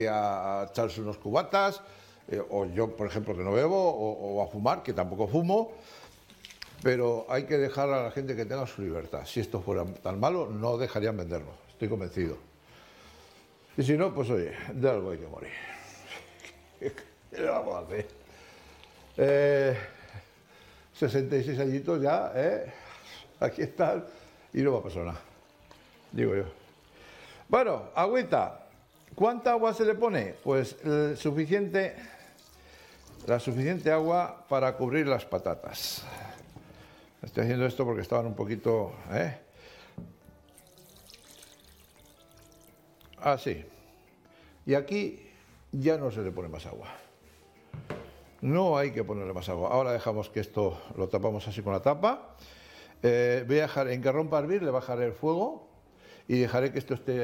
a echarse unos cubatas, o yo, por ejemplo, que no bebo, o a fumar, que tampoco fumo, pero hay que dejar a la gente que tenga su libertad. Si esto fuera tan malo, no dejarían venderlo, estoy convencido. Y si no, pues oye, de algo hay que morir. ¿Qué le vamos a hacer? 66 añitos ya, aquí están, y no va a pasar nada, digo yo. Bueno, agüita. ¿Cuánta agua se le pone? Pues la suficiente agua para cubrir las patatas. Estoy haciendo esto porque estaban un poquito... Así. Y aquí ya no se le pone más agua. No hay que ponerle más agua. Ahora dejamos que esto lo tapamos así con la tapa. Voy a dejar, en que rompa a hervir, le bajaré el fuego y dejaré que esto esté...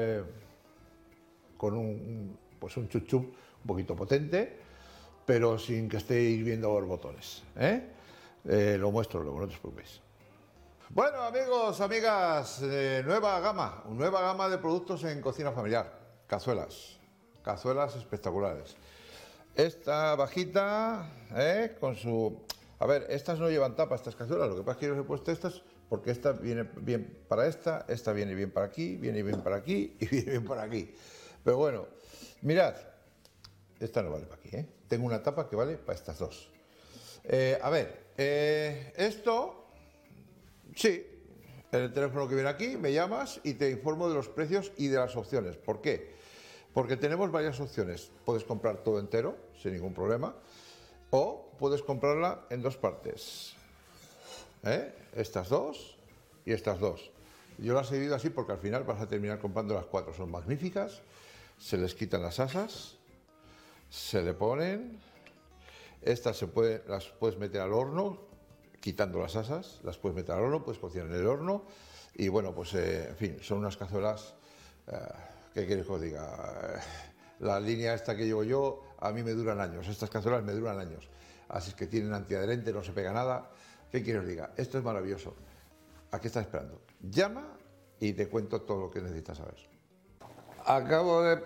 con un chup-chup un poquito potente, pero sin que esté hirviendo a borbotones. Lo muestro luego, no te preocupéis. Bueno, amigos, amigas, nueva gama de productos en cocina familiar. Cazuelas espectaculares. Esta bajita, con su... A ver, estas no llevan tapa, estas cazuelas, lo que pasa es que yo os he puesto estas porque esta viene bien para esta viene bien para aquí, viene bien para aquí y viene bien para aquí. Pero bueno, mirad, esta no vale para aquí, Tengo una tapa que vale para estas dos. A ver, esto, sí, en el teléfono que viene aquí me llamas y te informo de los precios y de las opciones. ¿Por qué? Porque tenemos varias opciones. Puedes comprar todo entero, sin ningún problema, o puedes comprarla en dos partes. Estas dos y estas dos. Yo las he dividido así porque al final vas a terminar comprando las cuatro. Son magníficas. Se les quitan las asas, se le ponen, estas las puedes meter al horno, quitando las asas, las puedes meter al horno, puedes cocinar en el horno, y bueno, pues en fin, son unas cazuelas, ¿qué queréis que os diga? La línea esta que llevo yo, a mí me duran años, estas cazuelas me duran años, así es que tienen antiadherente, no se pega nada. ¿Qué queréis que os diga? Esto es maravilloso. ¿A qué estás esperando? Llama y te cuento todo lo que necesitas saber. Acabo de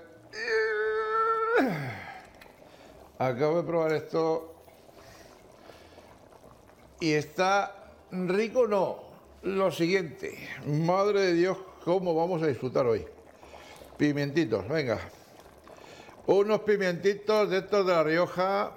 probar esto y está rico, no. Lo siguiente, madre de Dios, cómo vamos a disfrutar hoy. Pimientitos, venga. Unos pimientitos de estos de La Rioja,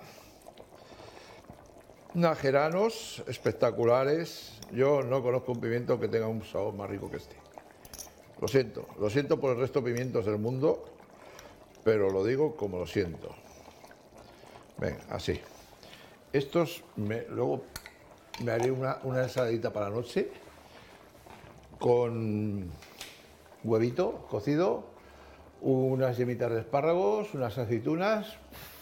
najeranos, espectaculares. Yo no conozco un pimiento que tenga un sabor más rico que este. Lo siento por el resto de pimientos del mundo, pero lo digo como lo siento. Venga, así. Luego me haré una ensaladita para la noche con huevito cocido, unas yemitas de espárragos, unas aceitunas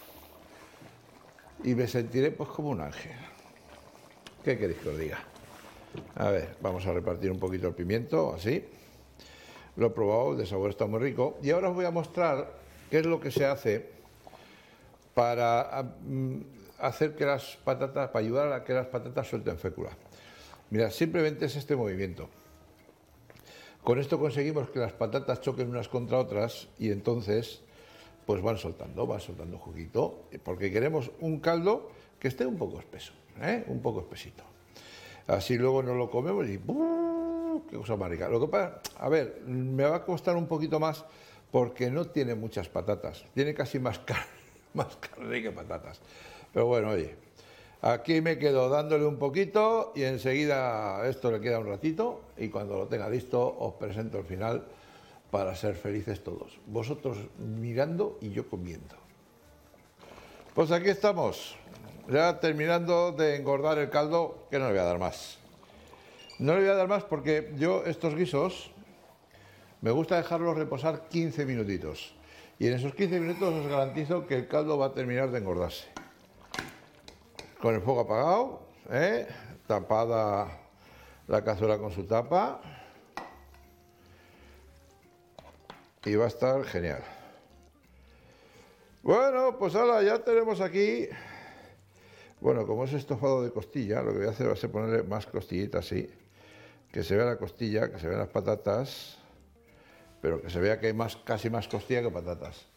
y me sentiré pues como un ángel. ¿Qué queréis que os diga? A ver, vamos a repartir un poquito el pimiento, así. Lo he probado, de sabor está muy rico. Y ahora os voy a mostrar qué es lo que se hace para hacer que las patatas, para ayudar a que las patatas suelten fécula. Mirad, simplemente es este movimiento. Con esto conseguimos que las patatas choquen unas contra otras y entonces pues van soltando juguito, porque queremos un caldo que esté un poco espeso, un poco espesito. Así luego nos lo comemos y qué cosa más rica. Lo que pasa, a ver, me va a costar un poquito más porque no tiene muchas patatas. Tiene casi más carne que patatas. Pero bueno, oye, aquí me quedo dándole un poquito y enseguida esto le queda un ratito y cuando lo tenga listo os presento el final para ser felices todos. Vosotros mirando y yo comiendo. Pues aquí estamos, ya terminando de engordar el caldo, que no le voy a dar más. No le voy a dar más porque yo estos guisos me gusta dejarlos reposar 15 minutitos. Y en esos 15 minutos os garantizo que el caldo va a terminar de engordarse. Con el fuego apagado, tapada la cazuela con su tapa. Y va a estar genial. Bueno, pues ahora ya tenemos aquí. Bueno, como es estofado de costilla, lo que voy a hacer va a ser ponerle más costillitas así. Que se vea la costilla, que se vean las patatas, pero que se vea que hay casi más costilla que patatas.